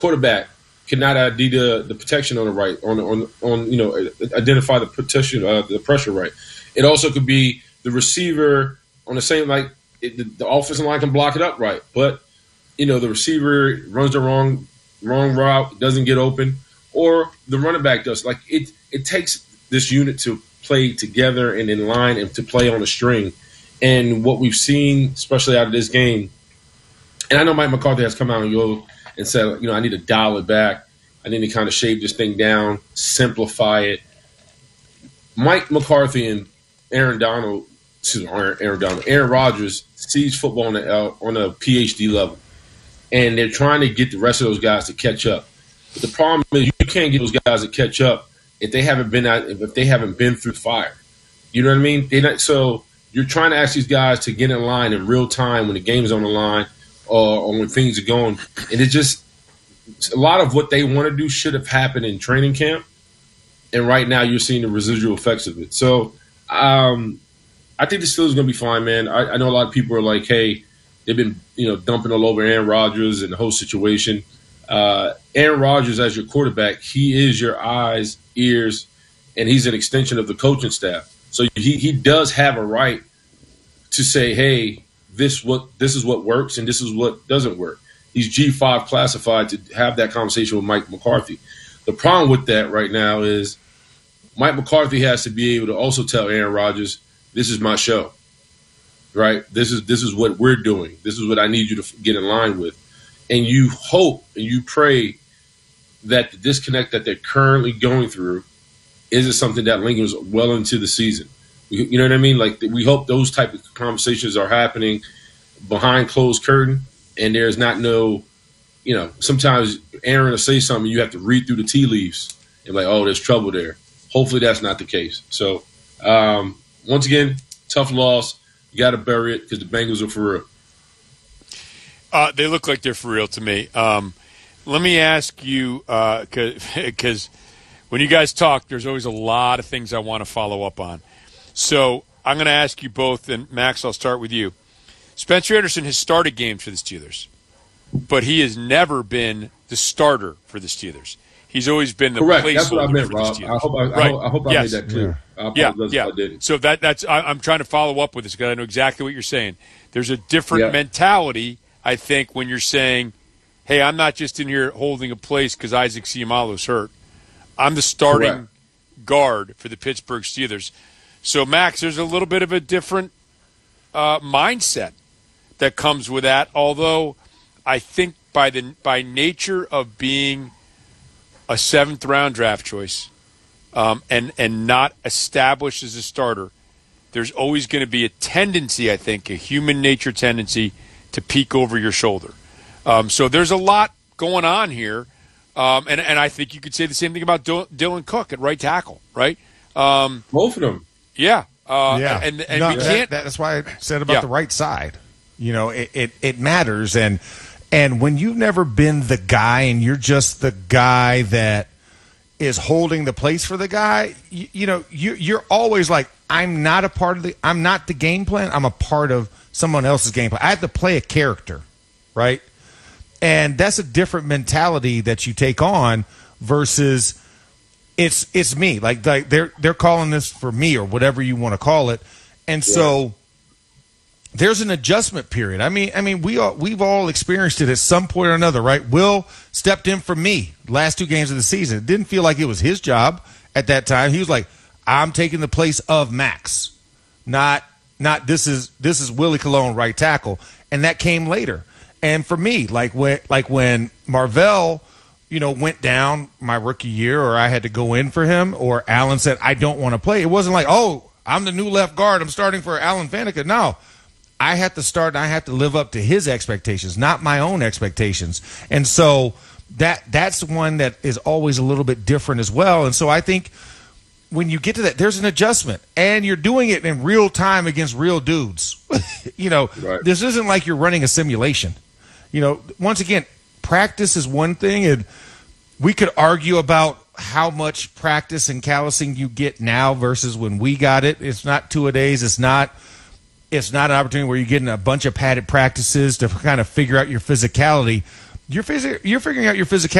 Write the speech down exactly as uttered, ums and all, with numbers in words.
quarterback cannot I D the, the protection on the right, on on on you know identify the protection, uh, the pressure right. It also could be the receiver on the same like it, the, the offensive line can block it up right, but you know the receiver runs the wrong wrong route, doesn't get open, or the running back does. Like it, it takes this unit to play together and in line and to play on a string. And what we've seen, especially out of this game, and I know Mike McCarthy has come out and yo. and said, you know, I need to dial it back. I need to kind of shave this thing down, simplify it. Mike McCarthy and Aaron Donald, excuse me, Aaron, Aaron Donald, Aaron Rodgers sees football on a, on a P H D level, and they're trying to get the rest of those guys to catch up. But the problem is you can't get those guys to catch up if they haven't been out, if they haven't been through fire. You know what I mean? They not, so you're trying to ask these guys to get in line in real time when the game's on the line. Or, or when things are going, and it just a lot of what they want to do should have happened in training camp, and right now you're seeing the residual effects of it. So um, I think the Steelers are going to be fine, man. I, I know a lot of people are like, hey, they've been you know dumping all over Aaron Rodgers and the whole situation. Uh, Aaron Rodgers as your quarterback, he is your eyes, ears, and he's an extension of the coaching staff. So he he does have a right to say, hey, This what this is what works and this is what doesn't work. He's G five classified to have that conversation with Mike McCarthy. The problem with that right now is Mike McCarthy has to be able to also tell Aaron Rodgers, this is my show, right? This is this is what we're doing. This is what I need you to get in line with. And you hope and you pray that the disconnect that they're currently going through isn't something that lingers well into the season. You know what I mean? Like we hope those type of conversations are happening behind closed curtain, and there's not no, you know. Sometimes Aaron will say something, you have to read through the tea leaves and like, oh, there's trouble there. Hopefully that's not the case. So um, once again, tough loss. You got to bury it because the Bengals are for real. Uh, they look like they're for real to me. Um, let me ask you, because uh, when you guys talk, there's always a lot of things I want to follow up on. So I'm going to ask you both, and Max, I'll start with you. Spencer Anderson has started games for the Steelers, but he has never been the starter for the Steelers. He's always been the Correct. placeholder That's what I meant, for Rob. the Steelers. I hope I, right. I hope, I, hope I yes. made that clear. I yeah, yeah. I didn't. So that that's I, I'm trying to follow up with this because I know exactly what you're saying. There's a different yeah. mentality, I think, when you're saying, hey, I'm not just in here holding a place because Isaac Seumalo's hurt. I'm the starting Correct. guard for the Pittsburgh Steelers. So, Max, there's a little bit of a different uh, mindset that comes with that, although I think by the by nature of being a seventh-round draft choice um, and, and not established as a starter, there's always going to be a tendency, I think, a human nature tendency to peek over your shoulder. Um, so there's a lot going on here, um, and, and I think you could say the same thing about Dylan Cook at right tackle, right? Um, Both of them. Yeah, uh, yeah, and and no, we can't. That, that's why I said about yeah. the right side. You know, it, it it matters, and and when you've never been the guy, and you're just the guy that is holding the place for the guy, you, you know, you you're always like, I'm not a part of the, I'm not the game plan. I'm a part of someone else's game plan. I have to play a character, right? And that's a different mentality that you take on versus. It's it's me. Like, like they're they're calling this for me or whatever you want to call it, and yeah. so there's an adjustment period. I mean, I mean we all we've all experienced it at some point or another, right? Will stepped in for me last two games of the season. It didn't feel like it was his job at that time. He was like, I'm taking the place of Max, not not this is this is Willie Colon right tackle, and that came later. And for me, like when like when Marvell. you know, went down my rookie year or I had to go in for him or Allen said, I don't want to play. It wasn't like, oh, I'm the new left guard. I'm starting for Alan Faneca. No, I had to start and I have to live up to his expectations, not my own expectations. And so that that's one that is always a little bit different as well. And so I think when you get to that, there's an adjustment and you're doing it in real time against real dudes. you know, right. This isn't like you're running a simulation. You know, once again, practice is one thing, and we could argue about how much practice and callousing you get now versus when we got it. It's not two-a-days. It's not it's not an opportunity where you're getting a bunch of padded practices to kind of figure out your physicality. You're phys- you're figuring out your physicality